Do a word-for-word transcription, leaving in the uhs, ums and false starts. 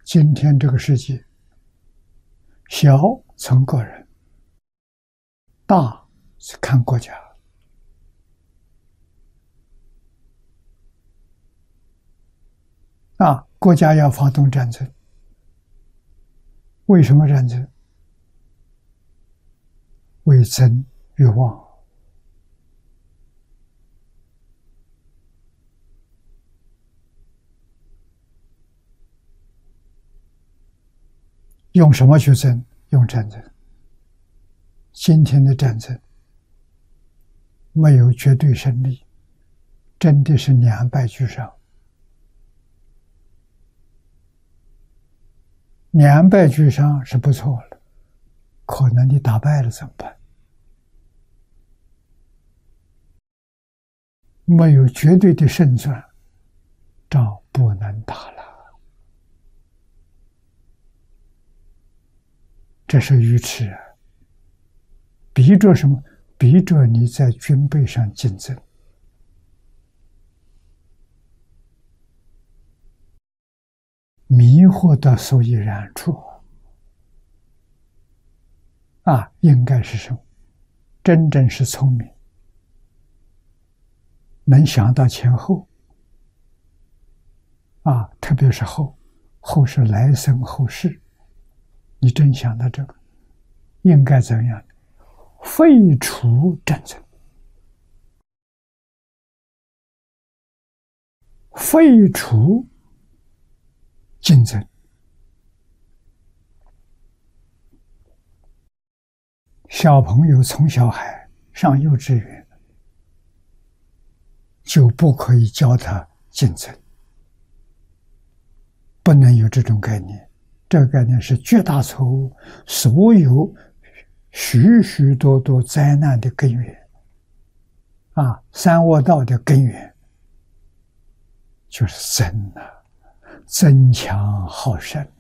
今天这个世界，小从个人，大是看国家。啊，国家要发动战争，为什么战争？为争欲望。用什么去争？用战争。今天的战争没有绝对胜利，真的是两败俱伤。两败俱伤是不错了，可能你打败了怎么办？没有绝对的胜算，仗不能打了。这是愚痴啊！逼着什么？逼着你在军备上竞争。迷惑到所以然处啊，应该是什么？真正是聪明，能想到前后啊，特别是后，后是来生后世。你真想到这个，应该怎样？废除战争，废除竞争。小朋友从小孩上幼稚园，就不可以教他竞争，不能有这种概念。这个概念是绝大错误，所有许许多多灾难的根源啊，三恶道的根源就是争啊，争强好胜。